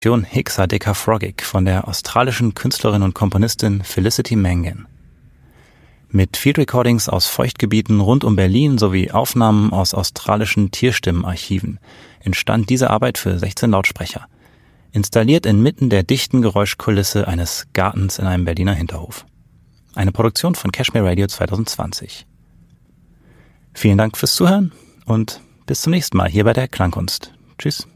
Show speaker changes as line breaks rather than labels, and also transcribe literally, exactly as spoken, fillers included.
Hexadecafrogic von der australischen Künstlerin und Komponistin Felicity Mangan. Mit Field Recordings aus Feuchtgebieten rund um Berlin sowie Aufnahmen aus australischen Tierstimmenarchiven entstand diese Arbeit für sechzehn Lautsprecher, installiert inmitten der dichten Geräuschkulisse eines Gartens in einem Berliner Hinterhof. Eine Produktion von Cashmere Radio zwanzig zwanzig. Vielen Dank fürs Zuhören und bis zum nächsten Mal hier bei der Klangkunst. Tschüss.